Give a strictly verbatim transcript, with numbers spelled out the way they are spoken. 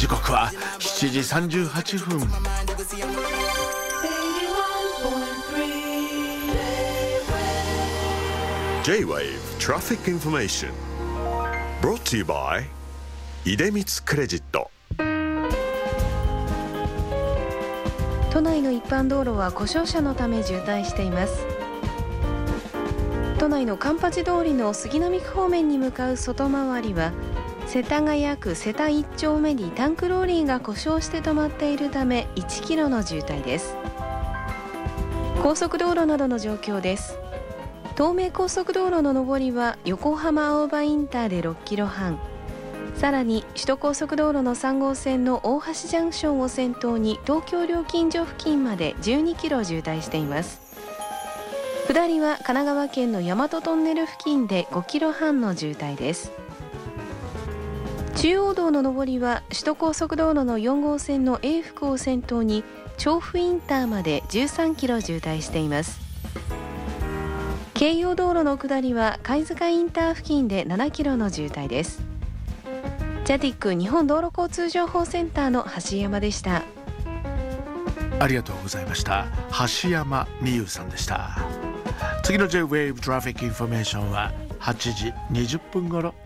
時刻はしちじさんじゅうはっぷん。 J-Wave Traffic Information Brought to you by 出光クレジット。 都内の一般道路は故障車のため渋滞しています。都内のカンパチ通りの杉並区方面に向かう外回りは世田谷区瀬田一丁目にタンクローリーが故障して止まっているためいちキロの渋滞です。高速道路などの状況です。東名高速道路の上りは横浜青葉インターでろっキロはん、さらに首都高速道路のさん号線の大橋ジャンクションを先頭に東京料金所付近までじゅうにキロ渋滞しています。下りは神奈川県の大和トンネル付近でごキロはんの渋滞です。中央道の上りは首都高速道路のよん号線の永福を先頭に調布インターまでじゅうさんキロ渋滞しています。京葉道路の下りは貝塚インター付近でななキロの渋滞です。ジャティック日本道路交通情報センターの橋山でした。 ありがとうございました。橋山美優さんでした。次の J-Wave Traffic Information ははちじにじゅっぷん頃。